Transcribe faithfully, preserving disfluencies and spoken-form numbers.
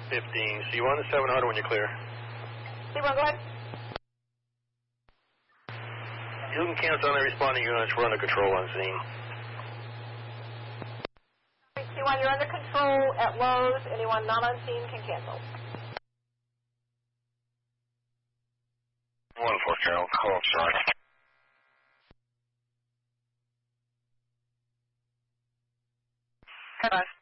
fifteen. C one to seven hundred when you're clear. C one, go ahead. You can cancel on the responding units. We're under control on scene. C one, you're under control at Lowe's. Anyone not on scene can cancel. one four, Carol. Call, sorry. Bye-bye.